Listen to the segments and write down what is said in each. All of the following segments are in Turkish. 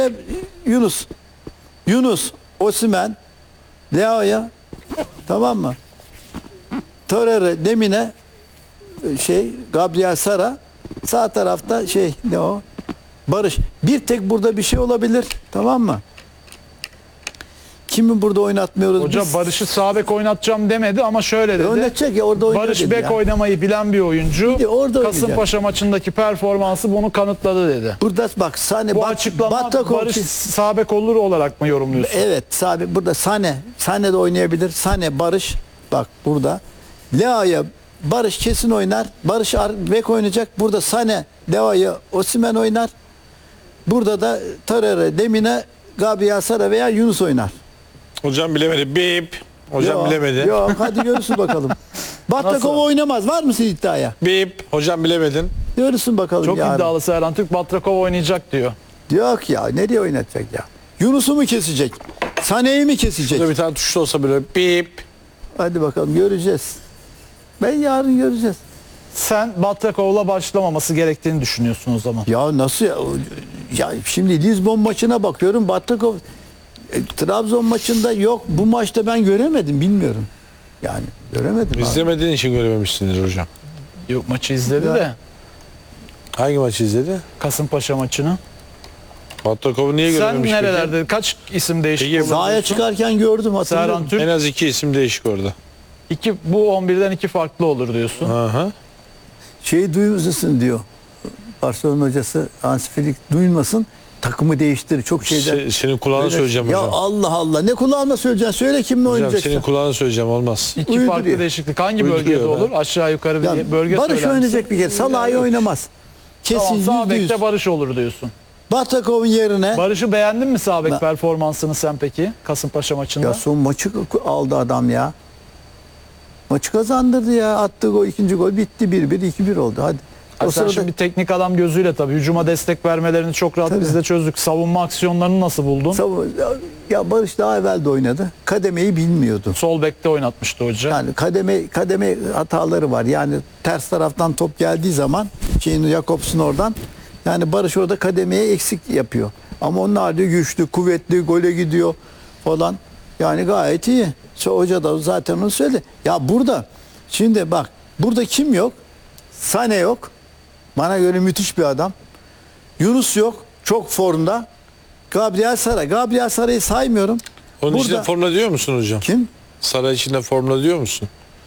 ve Yunus. Yunus, Osimhen, Leao'ya, tamam mı? Torreira, Lemine, Gabriel Sara, sağ tarafta ne o? Barış. Bir tek burada bir şey olabilir, tamam mı? Kimi burada oynatmıyoruz Hoca biz? Barış'ı sağ bek oynatacağım demedi ama şöyle dedi. Oynatacak ya, orada oynuyor Barış dedi bek ya. oynamayı bilen bir oyuncu. Şimdi orada Kasımpaşa maçındaki performansı bunu kanıtladı dedi. Burada bak Sane, Bu açıklama Barış sağ bek olur olarak mı yorumluyorsun? Evet, Sane burada Sane de oynayabilir. Sane, Barış bak burada. Leao'ya Barış kesin oynar. Barış bek oynayacak. Burada Sane, Leao'ya Osimhen oynar. Burada da Torreira, Lemine, Gabriel Sara veya Yunus oynar. Hocam bilemedi. Bip. Hocam bilemedi. Yok, hadi görürsün bakalım. Batakov oynamaz. Var mısın iddiaya? Bip. Hocam bilemedin. Görürsün bakalım Çok yarın. iddialı Serhan Türk. Batrakov oynayacak diyor. Yok ya, nereye oynatacak ya? Yunus'u mu kesecek? Sane'yi mi kesecek? Burada bir tane tuşlu olsa böyle bip. Hadi bakalım, göreceğiz. Ben yarın göreceğiz. Sen Batrakov'la başlamaması gerektiğini düşünüyorsun o zaman. Ya nasıl ya? Ya şimdi Lizbon maçına bakıyorum. Batakov Trabzon maçında yok. Bu maçta ben göremedim, bilmiyorum. Yani göremedim. İzlemediğin için görememişsindir hocam. Yok, maçı izledi Ya. de. Hangi maçı izledi? Kasımpaşa maçını. Batrakov'u niye Sen görememiş peki? nerelerde? Kaç isim değişikliği Peki, olur? Sahaya çıkarken gördüm, hatırlıyorum. Serhan Türk. En az 2 isim değişik orada. Bu 11'den 2 farklı olur diyorsun. Aha. Duymasın diyor. Barcelona hocası Hans Flick duymasın. Takımı değiştir. Çok şeyden. Senin kulağına Öyle- söyleyeceğim ya hocam. Allah Allah. Ne kulağına söyleyeceksin? Söyle kimle Hocam oynayacaksın? senin kulağına söyleyeceğim, olmaz. İki Uyduruyor. farklı değişiklik. Hangi Uyduruyor bölgede be. olur? Aşağı yukarı bir Yani bölge Barış söyler misin? oynayacak bir kere. Salah'ı oynamaz. Kesin Tamam, sağ %100. bekte Barış olur diyorsun. Batakov'un yerine Barış'ı beğendin mi sağ bek performansını sen peki? Kasımpaşa maçında. ya son maçı aldı adam ya. Maçı kazandırdı ya. Attığı gol, ikinci gol bitti. 1-1, 2-1 oldu. Hadi. Ha, sen şimdi bir teknik adam gözüyle tabii hücuma destek vermelerini çok rahat Tabii. biz de çözdük. Savunma aksiyonlarını nasıl buldun? Ya Barış daha evvel de oynadı. Kademeyi bilmiyordu. Sol bekte oynatmıştı hoca. Yani kademe hataları var. Yani ters taraftan top geldiği zaman Jakobs'un oradan, yani Barış orada kademeye eksik yapıyor. Ama onun hali güçlü, kuvvetli, gole gidiyor falan. Yani gayet iyi. Hoca da zaten onu söyledi. Ya burada şimdi bak, burada kim yok? Sane yok. Bana göre müthiş bir adam. Yunus yok. Çok formda. Gabriel Sara. Gabriel Sara'yı saymıyorum. Onun Burada- içinde formda diyor musun hocam? Kim? Saray içinde formda diyor musun?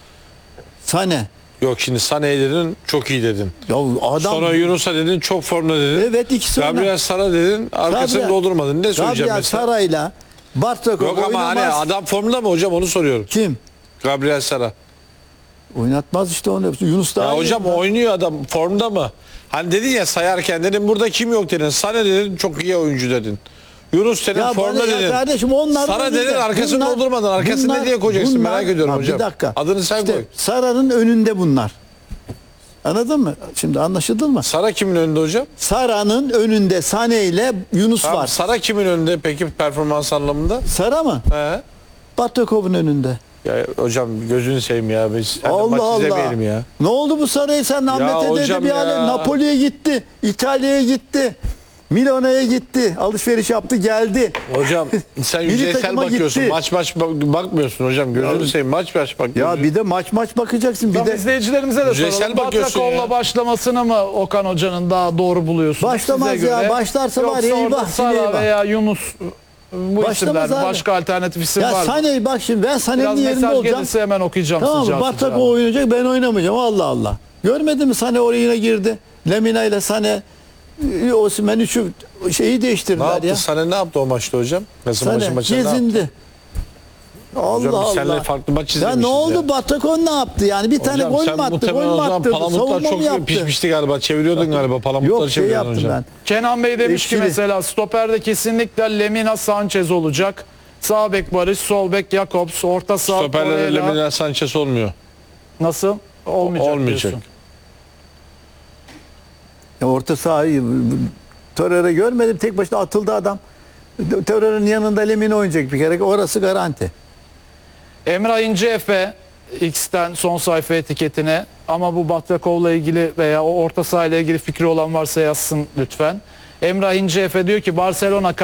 Sane. Yok, şimdi Sane'ye dedin, çok iyi dedin. Ya adam. Sonra Yunus'a dedin, çok formda dedin. Evet, ikisi Gabriel Sara dedin, arkasını Gabriel- doldurmadın. Ne söyleyeceğim Gabriel mesela? Sara'yla Bartakov Yok ama oynamaz. hani adam formda mı hocam, onu soruyorum. Kim? Gabriel Sara. Oynatmaz işte onu. Yunus daha Ya iyi. hocam oynuyor adam, formda mı? Hani dedin ya, sayarken dedin burada kim yok dedin. Sane dedin, çok iyi oyuncu dedin. Yunus dedin, Ya formda bana ya dedin. kardeşim, onlar Sara da dedin, güzel. arkasını Bunlar- doldurmadın. Arkasını bunlar- ne diye koyacaksın, bunlar- merak ediyorum Ha, hocam. Bir dakika. Adını sen İşte koy. Sara'nın önünde bunlar. Anladın mı? Şimdi anlaşıldı mı? Sara kimin önünde hocam? Sara'nın önünde Sane ile Yunus Tamam, var. Sara kimin önünde peki performans anlamında? Sara mı? He? Batakov'un önünde. Ya hocam gözünü seveyim ya. Biz sen de Allah maç Allah. izlemeyelim ya. Ne oldu bu Sara'yı sen Ahmet Ede'de hocam bir hale? ya. Napoli'ye gitti. İtalya'ya gitti. Milano'ya gitti. Alışveriş yaptı, geldi. Hocam sen Milli yüzeysel takıma bakıyorsun. gitti. Maç bakmıyorsun hocam. Gözünü seveyim. Maç bak. Ya bir de maç bakacaksın. Bir Tamam, de izleyicilerimize de Yüzeysel soralım. bakıyorsun Batrakov'la ya. başlamasını mı Okan Hoca'nın daha doğru buluyorsunuz? Başlamaz size ya. göre? Başlarsa var Yoksa ya, orada eyvah, Sara eyvah. veya Yunus, bu Başlamaz isimler abi. başka alternatif isim ya var mı? Sane'yi bak şimdi, ben Biraz Sane'nin yerinde mesaj olacağım. gelirse hemen okuyacağım Tamam mı? sıcağı Batakov sıcağına. oynayacak, ben oynamayacağım. Allah Allah. Görmedin mi, Sane oraya yine girdi. Lemina ile Sane, Osimhen üçü şeyi Ne değiştirdiler yaptı? ya. Sana ne yaptı o maçta hocam? Kasımpaşa Sane maçında ne yaptı? gezindi. Allah Hocam biz seninle Allah. farklı maç Ya izlemişiz ne oldu, Batakov ne yaptı yani? Bir tane Hocam gol sen mü attı, muhtemelen gol o mü zaman attı, palamutlar savunma mı çok yaptı? pişmişti galiba. Çeviriyordun galiba. Palamutları Yok, şey çeviriyordun yaptım hocam. ben. Kenan Bey demiş ki Etkili. mesela stoperde kesinlikle Lemina Sanchez olacak. Sağ bek Barış, sol bek Jakobs, orta saha Stoperlerle Torreira. Lemina Sanchez olmuyor. Nasıl? Olmayacak. diyorsun. Ya orta sahayı Torreira görmedim, tek başına atıldı adam. Torreira'nın yanında Lemina oynayacak bir kere, orası garanti. Emrah İnce Efe X'ten son sayfa etiketine, ama bu Batrakov'la ilgili veya o orta sahayla ilgili fikri olan varsa yazsın lütfen. Emrah İnce Efe diyor ki Barcelona